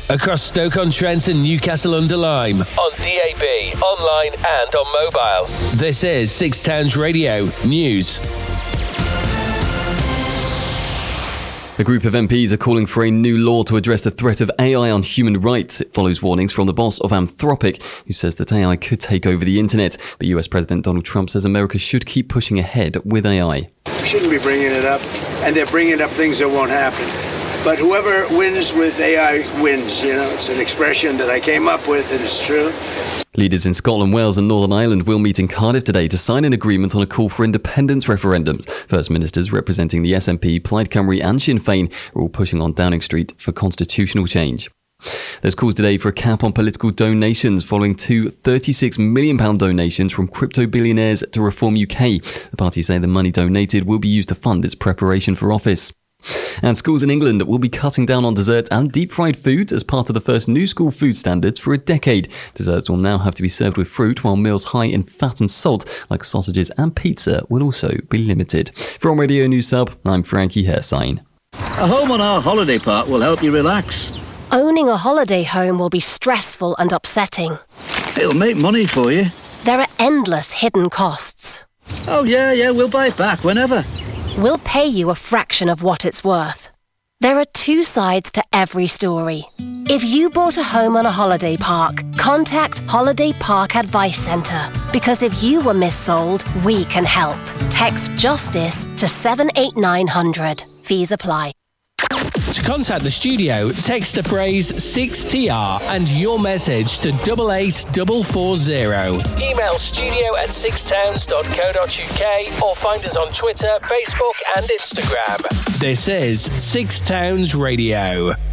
across Stoke-on-Trent and Newcastle-under-Lyme, on DAB, online and on mobile. This is Six Towns Radio News. A group of MPs are calling for a new law to address the threat of AI on human rights. It follows warnings from the boss of Anthropic, who says that AI could take over the internet. But US President Donald Trump says America should keep pushing ahead with AI. We shouldn't be bringing it up, and they're bringing up things that won't happen. But whoever wins with AI wins, it's an expression that I came up with and it's true. Leaders in Scotland, Wales and Northern Ireland will meet in Cardiff today to sign an agreement on a call for independence referendums. First Ministers representing the SNP, Plaid Cymru and Sinn Féin are all pushing on Downing Street for constitutional change. There's calls today for a cap on political donations following two £36 million donations from crypto billionaires to Reform UK. The party say the money donated will be used to fund its preparation for office. And schools in England will be cutting down on dessert and deep-fried food as part of the first new school food standards for a decade. Desserts will now have to be served with fruit, while meals high in fat and salt, like sausages and pizza, will also be limited. From Radio News Sub, I'm Frankie Hersign. A home on our holiday park will help you relax. Owning a holiday home will be stressful and upsetting. It'll make money for you. There are endless hidden costs. Oh, yeah, we'll buy it back whenever. We'll pay you a fraction of what it's worth. There are two sides to every story. If you bought a home on a holiday park, contact Holiday Park Advice Centre. Because if you were missold, we can help. Text JUSTICE to 78900. Fees apply. To contact the studio, text the phrase 6TR and your message to 88440. Email studio@sixtowns.co.uk or find us on Twitter, Facebook and Instagram. This is Six Towns Radio.